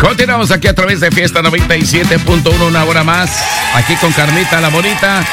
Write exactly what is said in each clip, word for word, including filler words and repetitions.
Continuamos aquí a través de Fiesta noventa y siete punto uno, una hora más. Aquí con Carmita la Bonita.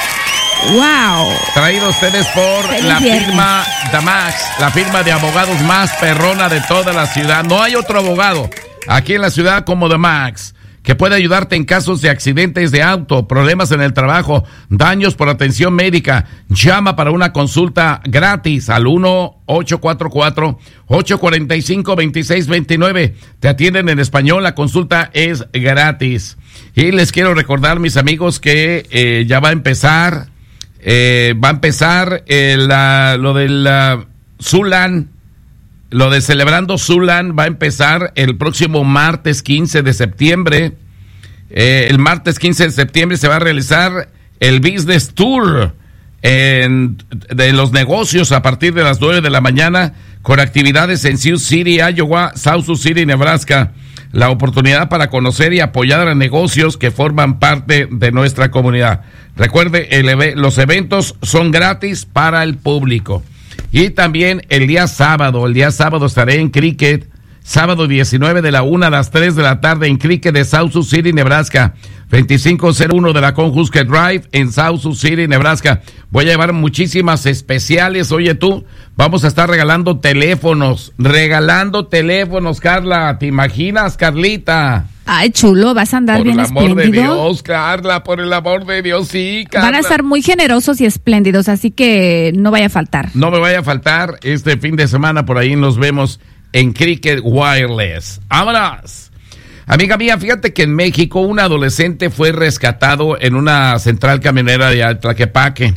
¡Wow! Traído a ustedes por Feliz la viernes. firma Damax, la firma de abogados más perrona de toda la ciudad. No hay otro abogado aquí en la ciudad como Damax, que puede ayudarte en casos de accidentes de auto, problemas en el trabajo, daños por atención médica. Llama para una consulta gratis al uno ocho cuatro cuatro, ocho cuatro cinco, dos seis dos nueve. Te atienden en español, la consulta es gratis. Y les quiero recordar, mis amigos, que eh, ya va a empezar, eh, va a empezar eh, la, lo del uh, Zulan. Lo de Celebrando Zulan va a empezar el próximo martes quince de septiembre. Eh, el martes quince de septiembre se va a realizar el Business Tour en, de los negocios a partir de las nueve de la mañana, con actividades en Sioux City, Iowa, South Sioux City, Nebraska. La oportunidad para conocer y apoyar a negocios que forman parte de nuestra comunidad. Recuerde, el, los eventos son gratis para el público. Y también el día sábado, el día sábado estaré en Cricket, sábado diecinueve de la una a las tres de la tarde en Cricket de South Sioux City, Nebraska, veinticinco cero uno de la Conhusker Drive en South Sioux City, Nebraska. Voy a llevar muchísimas especiales. Oye tú, vamos a estar regalando teléfonos, regalando teléfonos, Carla. ¿Te imaginas, Carlita? Ay, chulo, vas a andar por bien espléndido. Por el amor de Dios, Carla, por el amor de Dios, sí, Carla. Van a estar muy generosos y espléndidos, así que no vaya a faltar. No me vaya a faltar, este fin de semana por ahí nos vemos en Cricket Wireless. ¡Vámonos! Amiga mía, fíjate que en México un adolescente fue rescatado en una central camionera de Tlaquepaque,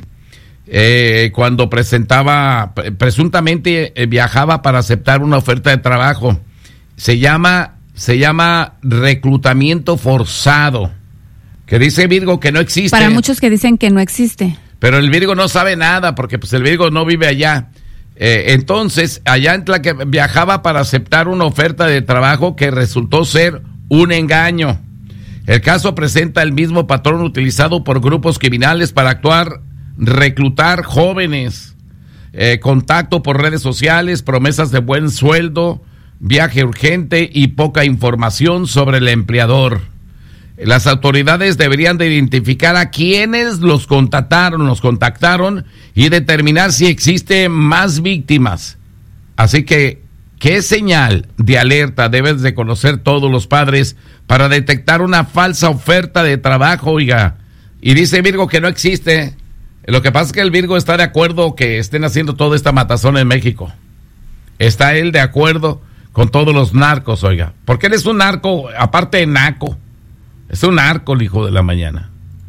eh, cuando presentaba, presuntamente eh, viajaba para aceptar una oferta de trabajo. Se llama... Se llama reclutamiento forzado, que dice Virgo que no existe. Para muchos que dicen que no existe. Pero el Virgo no sabe nada, porque pues el Virgo no vive allá. Eh, entonces, allá en la que viajaba para aceptar una oferta de trabajo que resultó ser un engaño. El caso presenta el mismo patrón utilizado por grupos criminales para actuar, reclutar jóvenes, eh, contacto por redes sociales, promesas de buen sueldo, viaje urgente y poca información sobre el empleador. Las autoridades deberían de identificar a quienes los contactaron, los contactaron y determinar si existen más víctimas. Así que, ¿qué señal de alerta debes de conocer todos los padres para detectar una falsa oferta de trabajo, oiga? Y dice Virgo que no existe. Lo que pasa es que el Virgo está de acuerdo que estén haciendo toda esta matazón en México. Está él de acuerdo con todos los narcos, oiga. Porque él es un narco, aparte de naco. Es un narco el hijo de la mañana.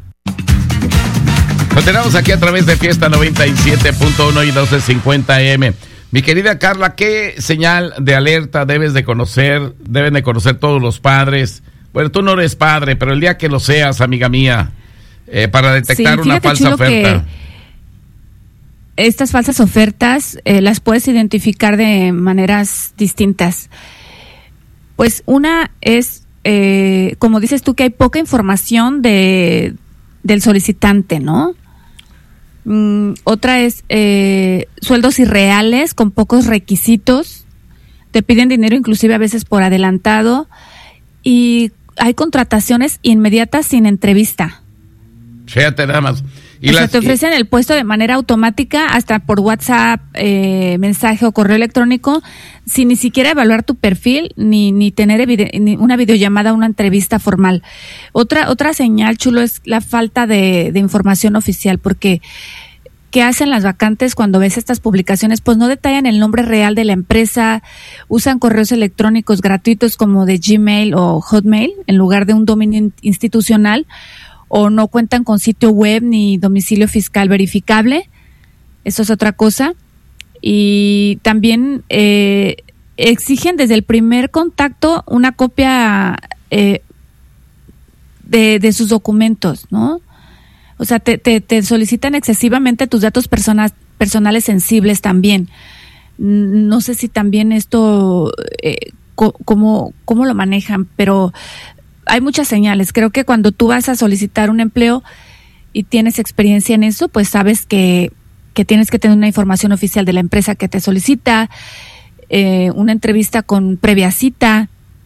Lo tenemos aquí a través de Fiesta noventa y siete punto uno y doce cincuenta A M. Mi querida Carla, ¿qué señal de alerta debes de conocer, deben de conocer todos los padres? Bueno, tú no eres padre, pero el día que lo seas, amiga mía, eh, para detectar sí, una falsa oferta. Estas falsas ofertas eh, las puedes identificar de maneras distintas. Pues una es, eh, como dices tú, que hay poca información de del solicitante, ¿no? Mm, otra es eh, sueldos irreales con pocos requisitos. Te piden dinero inclusive a veces por adelantado. Y hay contrataciones inmediatas sin entrevista. Fíjate nada más. Y o las, sea, te ofrecen el puesto de manera automática, hasta por WhatsApp, eh, mensaje o correo electrónico, sin ni siquiera evaluar tu perfil, ni ni tener evide- ni una videollamada, una entrevista formal. Otra otra señal, chulo, es la falta de, de información oficial, porque ¿qué hacen las vacantes cuando ves estas publicaciones? Pues no detallan el nombre real de la empresa, usan correos electrónicos gratuitos como de Gmail o Hotmail en lugar de un dominio institucional, o no cuentan con sitio web ni domicilio fiscal verificable. Eso es otra cosa. Y también eh, exigen desde el primer contacto una copia eh, de, de sus documentos, ¿no? O sea, te, te, te solicitan excesivamente tus datos personas, personales sensibles también. No sé si también esto, eh, co- cómo, cómo lo manejan, pero hay muchas señales. Creo que cuando tú vas a solicitar un empleo y tienes experiencia en eso, pues sabes que, que tienes que tener una información oficial de la empresa que te solicita, eh, una entrevista con previa cita,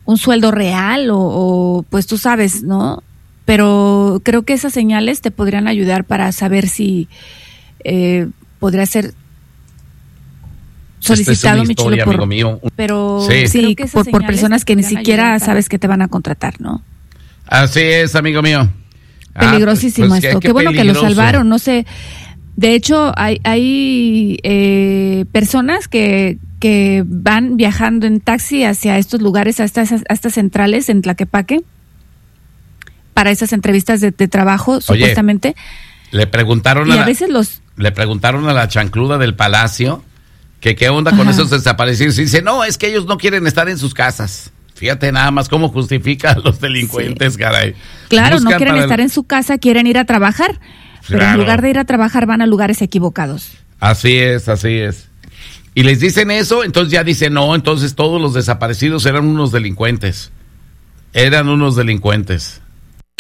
un sueldo real o, o pues tú sabes, ¿no? Pero creo que esas señales te podrían ayudar para saber si eh, podría ser solicitado, mi chulo, por, mío. pero sí, sí por, por personas que ni siquiera sabes que te van a contratar, ¿no? Así es, amigo mío. Peligrosísimo ah, pues, pues, esto. Qué, qué bueno peligroso. Que lo salvaron, no sé. De hecho, hay, hay eh, personas que, que van viajando en taxi hacia estos lugares, hasta estas, hasta centrales en Tlaquepaque, para esas entrevistas de, de trabajo, Oye, supuestamente. Le preguntaron y a, a la, veces los le preguntaron a la chancluda del Palacio que qué onda con Ajá. esos desaparecidos. Y dice, no, es que ellos no quieren estar en sus casas. Fíjate nada más cómo justifica a los delincuentes, sí. caray. Claro, Buscan no quieren estar el... en su casa, quieren ir a trabajar. Pero claro. en lugar de ir a trabajar van a lugares equivocados. Así es, así es. Y les dicen eso, entonces ya dicen, no, entonces todos los desaparecidos eran unos delincuentes. Eran unos delincuentes.